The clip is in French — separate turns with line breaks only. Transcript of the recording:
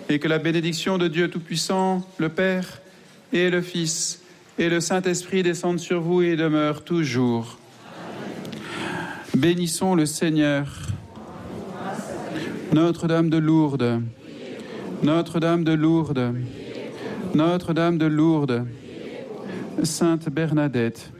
et que la bénédiction de Dieu Tout-Puissant, le Père et le Fils et le Saint-Esprit descendent sur vous et demeurent toujours. Bénissons le Seigneur. Notre-Dame de Lourdes, Notre-Dame de Lourdes, Notre-Dame de Lourdes, Sainte Bernadette,